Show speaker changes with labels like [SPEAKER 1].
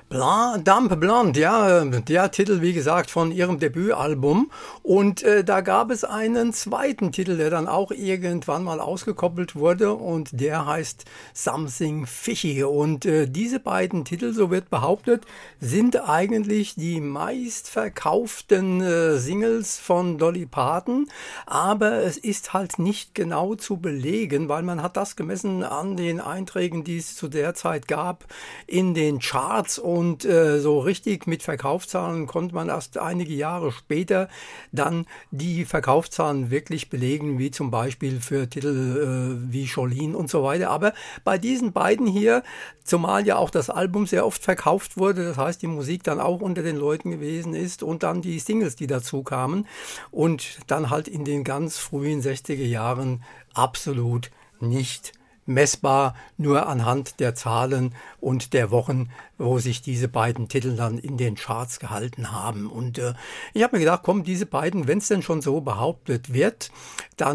[SPEAKER 1] Dump Blonde, ja, der Titel, wie gesagt, von ihrem Debütalbum. Und da gab es einen zweiten Titel, der dann auch irgendwann mal ausgekoppelt wurde und der heißt Something Fishy. Und diese beiden Titel, so wird behauptet, sind eigentlich die meistverkauften Singles von Dolly Parton. Aber es ist halt nicht genau zu belegen, weil man hat das gemessen an den Einträgen, die es zu der Zeit gab in den Charts. Und so richtig mit Verkaufszahlen konnte man erst einige Jahre später dann die Verkaufszahlen wirklich belegen, wie zum Beispiel für Titel wie Jolene und so weiter. Aber bei diesen beiden hier, zumal ja auch das Album sehr oft verkauft wurde, das heißt die Musik dann auch unter den Leuten gewesen ist und dann die Singles, die dazu kamen und dann halt in den ganz frühen 60er Jahren absolut nicht messbar, nur anhand der Zahlen und der Wochen, wo sich diese beiden Titel dann in den Charts gehalten haben. Und ich habe mir gedacht, komm, diese beiden, wenn es denn schon so behauptet wird, dann